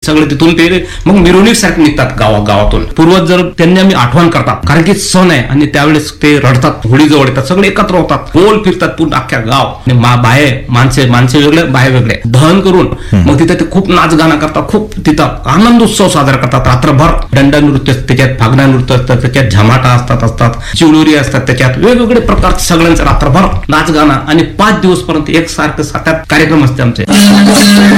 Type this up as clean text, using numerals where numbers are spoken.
सगळे तिथून ते मग मिरवणूक सारखे निघतात गावातून. पूर्वज जर त्यांनी आम्ही आठवण करतात, कारण की सण आहे आणि त्यावेळेस ते रडतात, होळी जवळ येतात, सगळे एकत्र होतात, गोल फिरतात पूर्ण अख्ख्या गाव. बाहे माणसे वेगळे, बाहे वेगळे दहन करून मग तिथे ते खूप नाच गाणं करतात, खूप तिथं आनंद उत्सव साजरा करतात रात्रभर. दंड नृत्य, त्याच्यात फागणा नृत्य असतात, त्याच्यात झमाटा असतात, चिवलोरी असतात, त्याच्यात वेगवेगळे प्रकारचे सगळ्यांचं रात्रभर नाच गाणं आणि 5 दिवस पर्यंत एकसारखं 7 कार्यक्रम असते आमचे.